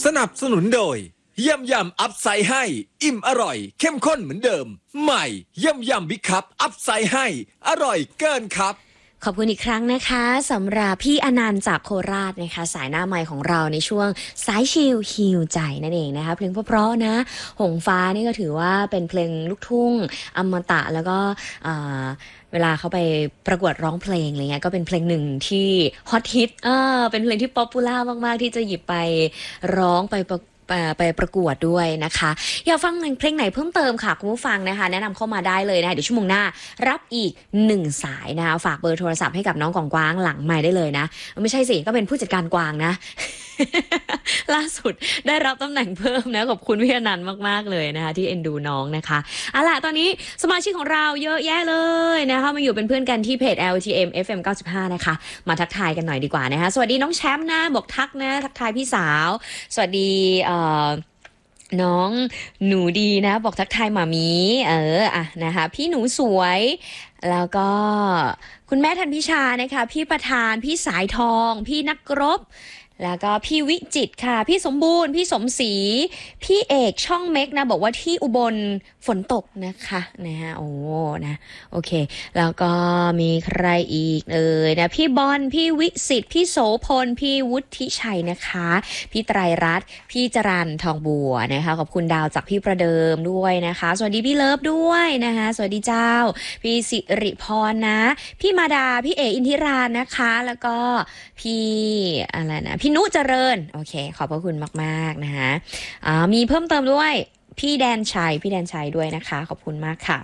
สนับสนุนโดยยำอัพไซด์ให้อิ่มอร่อยเข้มข้นเหมือนเดิมใหม่ยำบิ๊กคัพอัพไซด์ให้อร่อยเกินครับขอบคุณอีกครั้งนะคะสำหรับพี่อนันต์จากโคราชนะคะสายหน้าไมค์ของเราในช่วงสายชิลฮิวใจนั่นเองนะคะเพลงเพราะๆนะหงฟ้านี่ก็ถือว่าเป็นเพลงลูกทุ่งอมตะแล้วก็เวลาเขาไปประกวดร้องเพลงอะไรเงี้ยก็เป็นเพลงหนึ่งที่ฮอตฮิตเป็นเพลงที่ป๊อปปูล่ามากๆที่จะหยิบไปร้องไปประกวดด้วยนะคะอยากฟังเพลงไหนเพิ่มเติมค่ะคุณผู้ฟังนะคะแนะนำเข้ามาได้เลยนะคะเดี๋ยวชั่วโมงหน้ารับอีก1สายนะคะฝากเบอร์โทรศัพท์ให้กับน้องของกวางหลังไมค์ได้เลยนะไม่ใช่สิก็เป็นผู้จัดการกวางนะ ล่าสุดได้รับตำแหน่งเพิ่มนะขอบคุณพี่อนันต์มากๆเลยนะคะที่เอ็นดูน้องนะคะเอาล่ะตอนนี้สมาชิกของเราเยอะแยะเลยนะคะมาอยู่เป็นเพื่อนกันที่เพจ LTM FM 95นะคะมาทักทายกันหน่อยดีกว่านะคะสวัสดีน้องแชมป์นะบอกทักทายพี่สาวสวัสดีน้องหนูดีนะบอกทักทายหมามีนะคะพี่หนูสวยแล้วก็คุณแม่ทันพิชานะคะพี่ประธานพี่สายทองพี่นักรบแล้วก็พี่วิจิตรค่ะพี่สมบูรณ์พี่สมศรีพี่เอกช่องเม็กนะบอกว่าที่อุบลฝนตกนะคะนะฮะโอ้นะโอเคแล้วก็มีใครอีกนะพี่บอลพี่วิสิตพี่โสพลพี่วุฒิชัยนะคะพี่ไตรรัตน์พี่จรัญทองบัวนะคะขอบคุณดาวจากพี่ประเดิมด้วยนะคะสวัสดีพี่เลิฟด้วยนะคะสวัสดีเจ้าพี่สิริพรนะพี่มาดาพี่เออินทิรานะคะแล้วก็พี่อะไรนะพี่นุเจริญโอเคขอบพระคุณมากๆนะคะมีเพิ่มเติมด้วยพี่แดนชัยด้วยนะคะขอบคุณมากค่ะ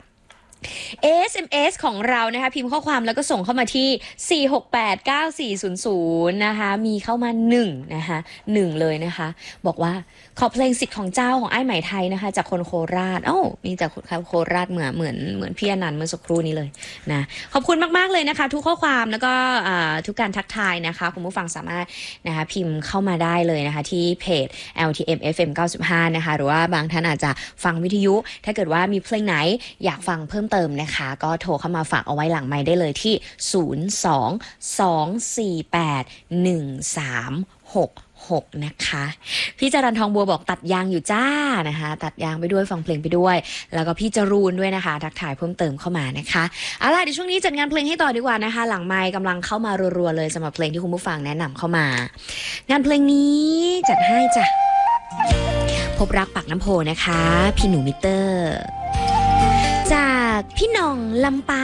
SMS ของเรานะคะพิมพ์ข้อความแล้วก็ส่งเข้ามาที่4689400นะคะมีเข้ามา1นะคะ1เลยนะคะบอกว่าขอเพลงสิทธิ์ของเจ้าของไอ้ไหมไทยนะคะจากคนโคราชมีจากโคราชเหมือนพี่อนันต์เมื่อสักครู่นี้เลยนะขอบคุณมากๆเลยนะคะทุกข้อความแล้วก็ทุกการทักทายนะคะคุณผู้ฟังสามารถนะคะพิมพ์เข้ามาได้เลยนะคะที่เพจ LTM FM 95นะคะหรือว่าบางท่านอาจจะฟังวิทยุถ้าเกิดว่ามีเพลงไหนอยากฟังเพิ่มเติมนะคะก็โทรเข้ามาฝากเอาไว้หลังไมค์ได้เลยที่02-248-1366นะคะพี่จรัญทองบัวบอกตัดยางอยู่จ้านะคะตัดยางไปด้วยฟังเพลงไปด้วยแล้วก็พี่จรูนด้วยนะคะทักทายเพิ่มเติมเข้ามานะคะเอาล่ะเดี๋ยวช่วงนี้จัดงานเพลงให้ต่อดีกว่านะคะหลังไมค์กำลังเข้ามารัวๆเลยสำหรับเพลงที่คุณผู้ฟังแนะนำเข้ามางานเพลงนี้จัดให้จ้ะพบรักปากน้ำโพนะคะพี่หนูมิเตอร์จากพี่หน่องลำปาง